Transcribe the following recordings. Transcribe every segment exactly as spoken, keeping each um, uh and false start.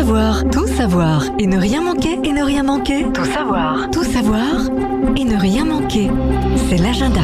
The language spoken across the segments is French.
savoir, tout savoir et ne rien manquer, et ne rien manquer. Tout savoir, tout savoir et ne rien manquer. C'est l'agenda.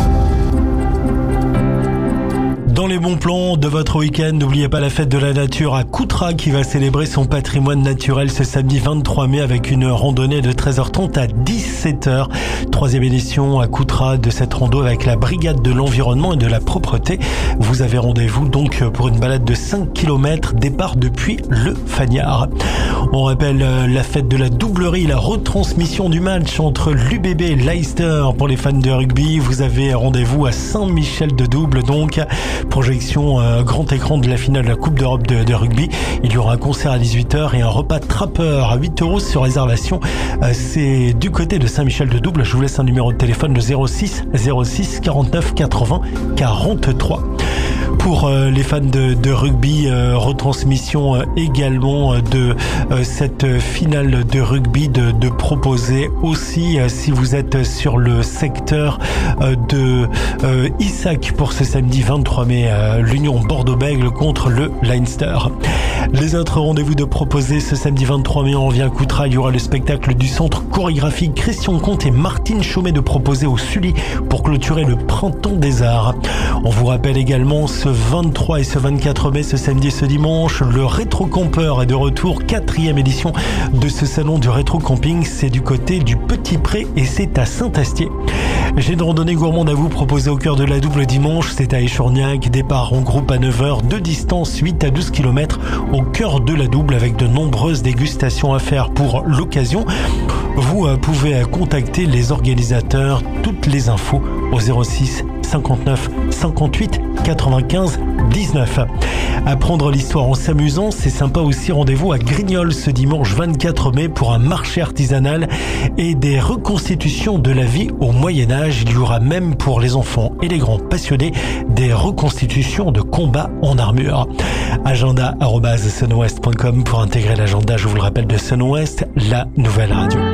Dans les bons plans de votre week-end, n'oubliez pas la fête de la nature à Coutras qui va célébrer son patrimoine naturel ce samedi vingt-trois mai avec une randonnée de treize heures trente à dix-sept heures. Troisième édition à Coutras de cette rando avec la brigade de l'environnement et de la propreté. Vous avez rendez-vous donc pour une balade de cinq kilomètres, départ depuis le Fagnard. On rappelle la fête de la doublerie, la retransmission du match entre l'U B B et Leicester pour les fans de rugby. Vous avez rendez-vous à Saint-Michel-de-Double donc. Projection euh, grand écran de la finale de la Coupe d'Europe de, de rugby. Il y aura un concert à dix-huit heures et un repas trappeur à huit euros sur réservation. Euh, c'est du côté de Saint-Michel-de-Double. Je vous laisse un numéro de téléphone, le zéro six zéro six quarante-neuf quatre-vingts quarante-trois. Pour euh, les fans de, de rugby, euh, retransmission euh, également euh, de euh, cette finale de rugby, de, de proposer aussi, euh, si vous êtes sur le secteur euh, de euh, Issac pour ce samedi vingt-trois mai, euh, l'Union Bordeaux-Bègles contre le Leinster. Les autres rendez-vous de proposer ce samedi vingt-trois mai, on revient à Coutras, il y aura le spectacle du centre chorégraphique Christian Comte et Martine Chaumet de proposer au Sully pour clôturer le Printemps des Arts. On vous rappelle également ce vingt-trois et ce vingt-quatre mai, ce samedi et ce dimanche, le Rétro Campeur est de retour, quatrième édition de ce salon du rétro camping. C'est du côté du Petit Pré et c'est à Saint-Astier. J'ai une randonnée gourmande à vous proposer au cœur de la double dimanche. C'est à Échorniac, départ en groupe à neuf heures, de distance huit à douze kilomètres au cœur de la double avec de nombreuses dégustations à faire pour l'occasion. Vous euh, pouvez contacter les organisateurs, toutes les infos au zéro six cinquante-neuf cinquante-huit quatre-vingt-quinze dix-neuf. Apprendre l'histoire en s'amusant, c'est sympa aussi. Rendez-vous à Grignols ce dimanche vingt-quatre mai pour un marché artisanal et des reconstitutions de la vie au Moyen-Âge. Il y aura même pour les enfants et les grands passionnés des reconstitutions de combats en armure. Agenda arobase sunwest point com pour intégrer l'agenda, je vous le rappelle, de Sunwest, la nouvelle radio.